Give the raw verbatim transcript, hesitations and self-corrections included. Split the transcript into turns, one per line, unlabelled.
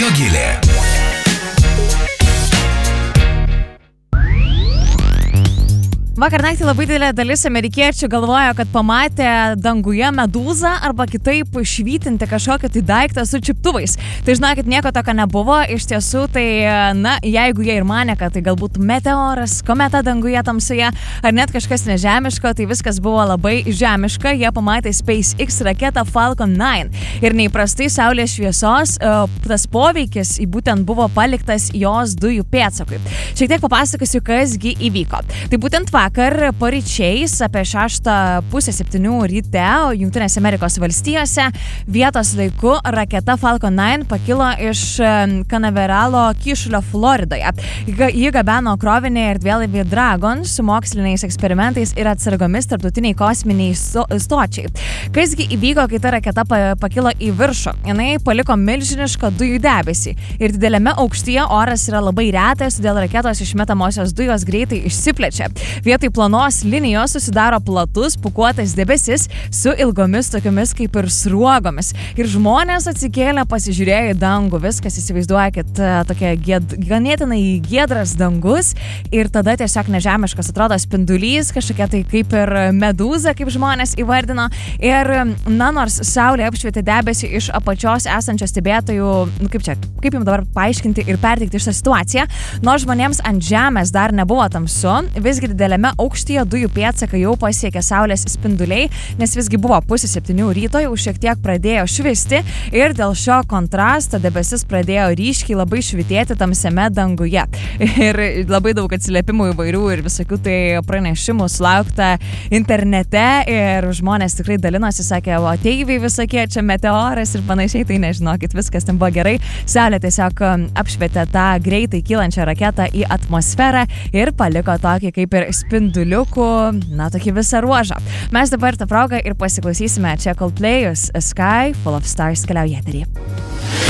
Jogilė.
Vakar naktį labai didelė dalis amerikiečių galvojo, kad pamatė danguje medūzą arba kitaip švytinti kažkokį tai daiktą su čiuptuvais. Tai žinokit, nieko tokio nebuvo. Iš tiesų, tai, na, jeigu jie ir manė, kad tai galbūt meteoras, kometa danguje tamsoje, ar net kažkas nežemiško, tai viskas buvo labai žemiška. Jie pamatė SpaceX raketą Falcon devyni. Ir neįprastai saulės šviesos tas poveikis būtent buvo paliktas jos dujų pėdsakui. Šiek tiek papasakosiu, kasgi įvyko. Tai būtent vakar paryčiais apie šeštą pusę septynių ryte Jungtinėse Amerikos valstijose vietos laiku raketa Falcon devyni pakilo iš Kanaveralo kyšulio Floridoje. Ji gabeno krovinį erdvėlaivį Dragon su moksliniais eksperimentais ir atsargomis tarptautiniai kosminiai stočiai. Kasgi įvyko, kai ta raketa pakilo į viršų? Jinai paliko milžinišką dujų debesį ir dideliame aukštyje oras yra labai retas, todėl raketos išmetamosios dujos greitai išsiplečia. Vietoj planos linijos susidaro platus, pūkuotas debesis su ilgomis tokiomis kaip ir sruogomis. Ir žmonės atsikėlė, pasižiūrėjo į dangų, viskas įsivaizduoja, kad tokia gied, ganėtinai giedras dangus ir tada tiesiog nežemiškas atrodo spindulys, kažkokia tai kaip ir medūza, kaip žmonės įvardino. Ir, na, nors saulė apšvietė debesį iš apačios esančios stebėtojų, nu kaip čia, kaip jums dabar paaiškinti ir perteikti šitą situaciją, nors žmonėms ant žemės dar nebuvo tamsu, visgi dideliame aukštyje dujų pėdsakai jau pasiekė saulės spinduliai, nes visgi buvo pusė septynių ryto, jau šiek tiek pradėjo švisti ir dėl šio kontrasto debesis pradėjo ryškiai labai švitėti tamsiame danguje. Ir labai daug atsiliepimų įvairių ir visokių tai pranešimų sulaukta internete ir žmonės tikrai dalinosi, sakė, o ateiviai visokie, čia meteoras ir panašiai, tai nežinokit, viskas ten buvo gerai. Saulė tiesiog apšvietė tą greitai kylančią raketą į atmosferą ir paliko tokį kaip ir spinduliukų, na, tokį visą ruožą. Mes dabar tą progą ir pasiklausysime čia Coldplay'us A Sky Full of Stars keliauja eterį.